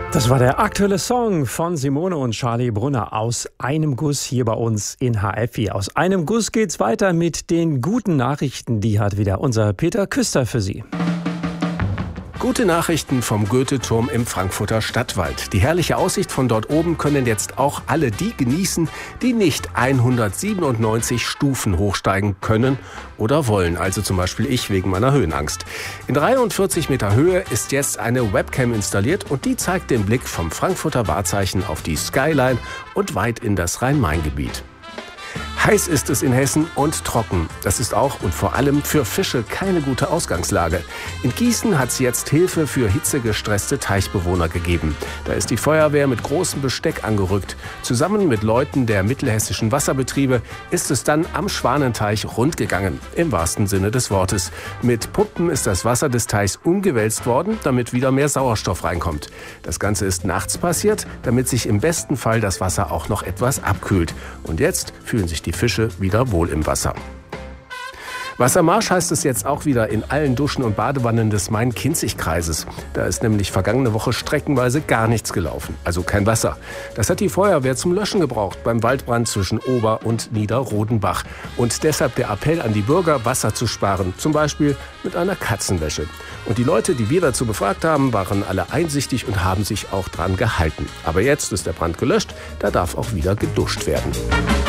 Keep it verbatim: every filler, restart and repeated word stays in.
Das war der aktuelle Song von Simone und Charlie Brunner aus einem Guss hier bei uns in H F I. Aus einem Guss geht's weiter mit den guten Nachrichten. Die hat wieder unser Peter Küster für Sie. Gute Nachrichten vom Goethe-Turm im Frankfurter Stadtwald. Die herrliche Aussicht von dort oben können jetzt auch alle die genießen, die nicht hundertsiebenundneunzig Stufen hochsteigen können oder wollen. Also zum Beispiel ich wegen meiner Höhenangst. In dreiundvierzig Meter Höhe ist jetzt eine Webcam installiert und die zeigt den Blick vom Frankfurter Wahrzeichen auf die Skyline und weit in das Rhein-Main-Gebiet. Heiß ist es in Hessen und trocken. Das ist auch und vor allem für Fische keine gute Ausgangslage. In Gießen hat es jetzt Hilfe für hitzegestresste Teichbewohner gegeben. Da ist die Feuerwehr mit großem Besteck angerückt. Zusammen mit Leuten der mittelhessischen Wasserbetriebe ist es dann am Schwanenteich rund gegangen. Im wahrsten Sinne des Wortes. Mit Pumpen ist das Wasser des Teichs umgewälzt worden, damit wieder mehr Sauerstoff reinkommt. Das Ganze ist nachts passiert, damit sich im besten Fall das Wasser auch noch etwas abkühlt. Und jetzt fühlen sich die Fische wieder wohl im Wasser. Wassermarsch heißt es jetzt auch wieder in allen Duschen und Badewannen des Main-Kinzig-Kreises. Da ist nämlich vergangene Woche streckenweise gar nichts gelaufen, also kein Wasser. Das hat die Feuerwehr zum Löschen gebraucht beim Waldbrand zwischen Ober- und Niederrodenbach. Und deshalb der Appell an die Bürger, Wasser zu sparen, zum Beispiel mit einer Katzenwäsche. Und die Leute, die wir dazu befragt haben, waren alle einsichtig und haben sich auch dran gehalten. Aber jetzt ist der Brand gelöscht, da darf auch wieder geduscht werden.